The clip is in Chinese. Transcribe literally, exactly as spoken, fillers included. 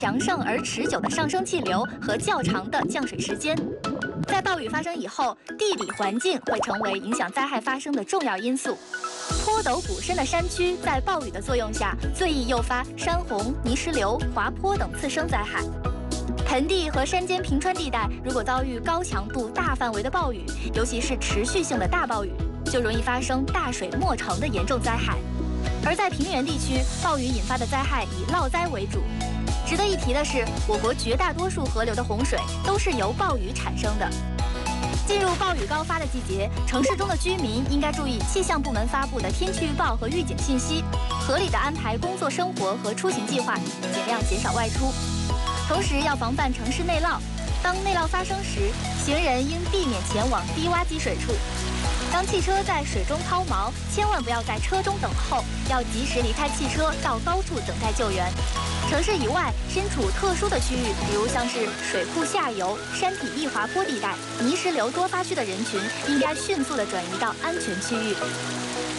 强盛而持久的上升气流和较长的降水时间。在暴雨发生以后，地理环境会成为影响灾害发生的重要因素。坡陡谷深的山区在暴雨的作用下，最易诱发山洪、泥石流、滑坡等次生灾害。盆地和山间平川地带如果遭遇高强度、大范围的暴雨，尤其是持续性的大暴雨，就容易发生大水没城的严重灾害。而在平原地区，暴雨引发的灾害以涝灾为主。值得一提的是，我国绝大多数河流的洪水都是由暴雨产生的。进入暴雨高发的季节，城市中的居民应该注意气象部门发布的天气预报和预警信息，合理的安排工作生活和出行计划，尽量减少外出。同时要防范城市内涝，当内涝发生时，行人应避免前往低洼积水处。当汽车在水中抛锚，千万不要在车中等候，要及时离开汽车，到高处等待救援。城市以外，身处特殊的区域，比如像是水库下游、山体易滑坡地带、泥石流多发区的人群，应该迅速地转移到安全区域。